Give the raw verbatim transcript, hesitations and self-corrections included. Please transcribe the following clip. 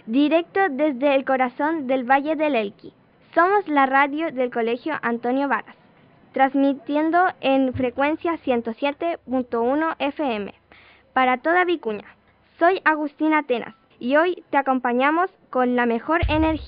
directo desde el corazón del Valle del Elqui. Somos la radio del Colegio Antonio Varas, transmitiendo en frecuencia ciento siete punto uno F M para toda Vicuña. Soy Agustina Atenas y hoy te acompañamos con la mejor energía.